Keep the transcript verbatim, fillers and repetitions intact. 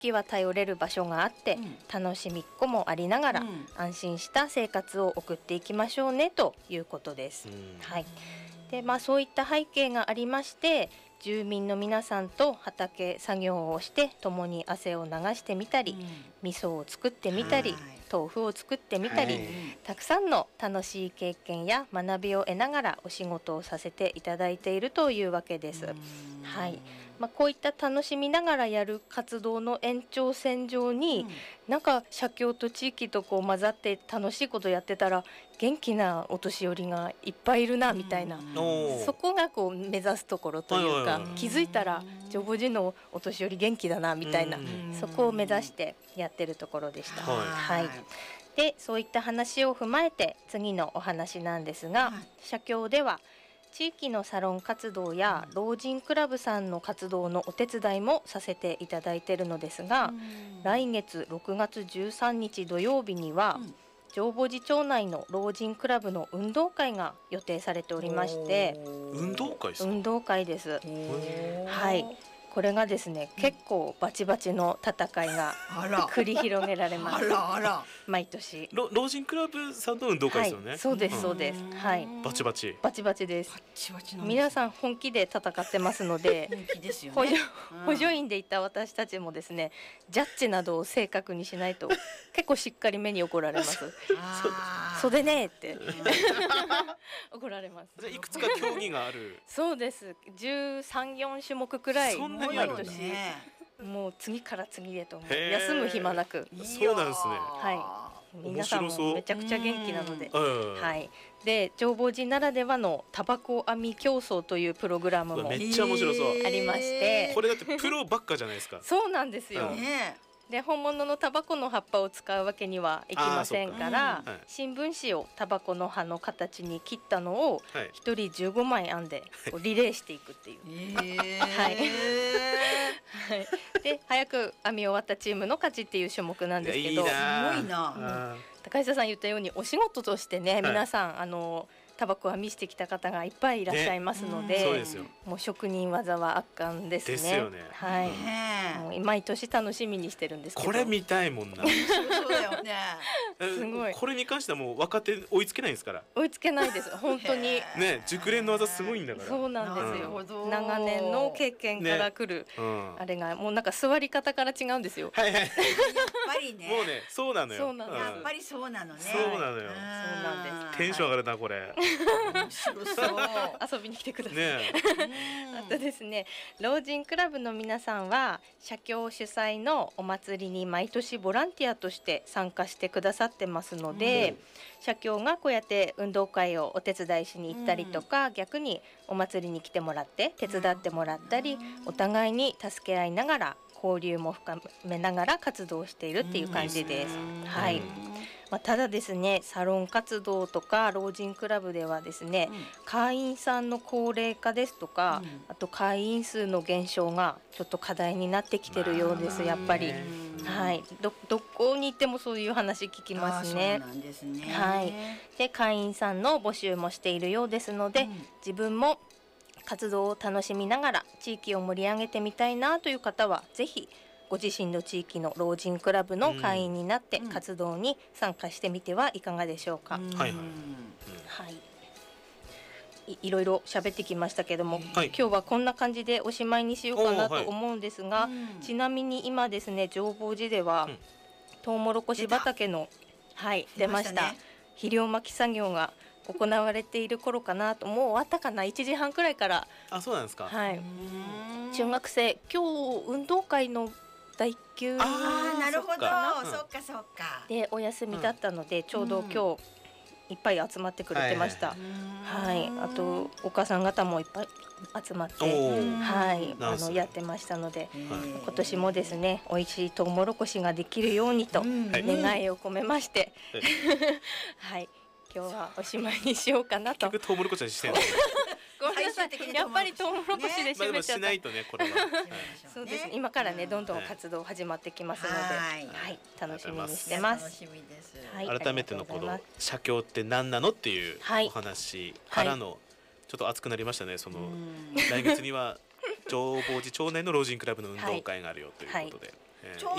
時は頼れる場所があって、 うん楽しみっこもありながら、 うん安心した生活を送っていきましょうねということです。 うんはいでまあ、そういった背景がありまして、住民の皆さんと畑作業をして共に汗を流してみたり、味噌を作ってみたり、 はい豆腐を作ってみたり、 はいたくさんの楽しい経験や学びを得ながらお仕事をさせていただいているというわけです。はいまあ、こういった楽しみながらやる活動の延長線上に、なんか社協と地域とこう混ざって楽しいことやってたら元気なお年寄りがいっぱいいるなみたいな、 おーそこがこう目指すところというか、 はいはいはい気づいたら浄法寺のお年寄り元気だなみたいな、 うんそこを目指してやってるところでした。 はいはいでそういった話を踏まえて次のお話なんですが、 はい社協では地域のサロン活動や老人クラブさんの活動のお手伝いもさせていただいているのですが、来月ろくがつじゅうさんにち土曜日には、 うん浄法寺町内の老人クラブの運動会が予定されておりまして、 運動会ですか。 運動会です。 ははいこれがですね、結構バチバチの戦いがあら繰り広げられまあすらあら毎年。 ろ老人クラブさんの運動会ですよね。 はい、そうですんそうです、はいバチバチ。 バチバチです。 チバチなんです皆さん本気で戦ってますので本気ですよ補助ねうん補助員でいた私たちもですね、ジャッジなどを正確にしないと結構しっかり目に怒られますあーそでねーって怒られます。 じゃあいくつか競技がある。 そうですじゅうさん、よんしゅもくくらいそんなにあるんだ毎年ねもう次から次へともうへー休む暇なく、 そうなんですねは皆さん面白そうもめちゃくちゃ元気なので、 うんはい、で浄法寺ならではのタバコ編み競争というプログラムもうわめっちゃ面白そうありましてこれだってプロばっかじゃないですか。 そうなんですよ、 うんねで本物のタバコの葉っぱを使うわけにはいきませんから、 あーそっかうんはい新聞紙をタバコの葉の形に切ったのをはいひとりじゅうごまい編んでこうリレーしていくっていう、 えはいはい、で早く編み終わったチームの勝ちっていう種目なんですけど、 いやいいなすごいなあ高下さん言ったようにお仕事としてね、 はい皆さんあのタバコを編みしてきた方がいっぱいいらっしゃいますので、 ねそうですよ。 もう職人技は圧巻ですね。 ですよねはい。 ねもう毎年楽しみにしてるんですけど。 これ見たいもんな。 そうそうだよねすごいこれに関してはもう若手追いつけないんですから。 追いつけないです。本当に。 へーね熟練の技すごいんだから。 そうなんですなるよほど。 長年の経験から来る、 うん。 あれがもうなんか座り方から違うんですよ。 はいはい。 やっぱりねもうねそうなのよ。 そうなのやっぱりそうなのねそうなのよそうなんですテンション上がるなこれ。 面白そう遊びに来てください。 ねあとですね、老人クラブの皆さんは社協主催のお祭りに毎年ボランティアとして参加してくださってますので、社協がこうやって運動会をお手伝いしに行ったりとか、逆にお祭りに来てもらって手伝ってもらったり、お互いに助け合いながら交流も深めながら活動しているっていう感じです。はい。まあ、ただですね、サロン活動とか老人クラブではですね、会員さんの高齢化ですとか、 うんあと会員数の減少がちょっと課題になってきてるようです、やっぱり。はい、どどこに行ってもそういう話聞きますね。 あーそうなんですねはいで会員さんの募集もしているようですので、 うん自分も活動を楽しみながら地域を盛り上げてみたいなという方はぜひご自身の地域の老人クラブの会員になってうん活動に参加してみてはいかがでしょうか。 うんはいはいはいいいろいろ喋ってきましたけども、 はい今日はこんな感じでおしまいにしようかなおーはいと思うんですが、 うんちなみに今ですね浄法寺では、 うんトウモロコシ畑のはい出ました出ましたね肥料まき作業が行われている頃かなと、もう終わったかな、いちじはんくらいから、 あそうなんですか。 はい、 うん中学生今日運動会の第九ああーあなるほどそっかそっかそっかでお休みだったので、ちょうど今日いっぱい集まってくれてました。はい、あとお母さん方もいっぱい集まって、 おーはい、あなんすねのやってましたので、 今今年もですね、美味しいトウモロコシができるようにとうん願いを込めまして、 はいはい、今日はおしまいにしようかなと。 結局トウモロコシにしてるんですね。 ごめんなさい最終的にやっぱりトウモロコシでまあでも締めちゃった。 しないとねこれは。はいそうですね、今からねどんどん活動始まってきますので、 ははいい、楽しみにしてます。 楽しみですはい改めてのこのありがとうござい写経って何なのっていうはいお話からのちょっと熱くなりましたね。そのうん来月には浄法寺町内の老人クラブの運動会があるよということで、 えーちょう